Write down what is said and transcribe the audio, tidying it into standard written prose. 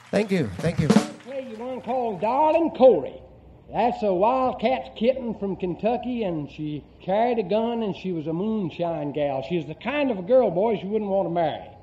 Thank you. Thank you. I'll play you one called Darling Corey. That's a wildcat kitten from Kentucky, and she carried a gun, and she was a moonshine gal. She was the kind of a girl, boys, you wouldn't want to marry.